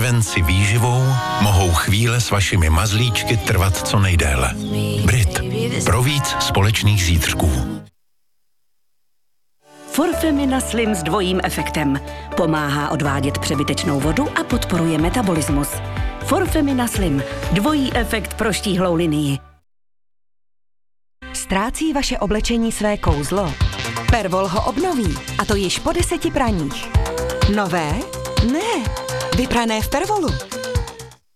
prevenci výživou mohou chvíle s vašimi mazlíčky trvat co nejdéle. Brit. Pro víc společných zítřků. Forfemina Slim s dvojím efektem. Pomáhá odvádět přebytečnou vodu a podporuje metabolismus. Forfemina Slim. Dvojí efekt pro štíhlou linii. Ztrácí vaše oblečení své kouzlo? Pervol ho obnoví, a to již po 10 praních. Nové? Ne, vyprané v Pervolu.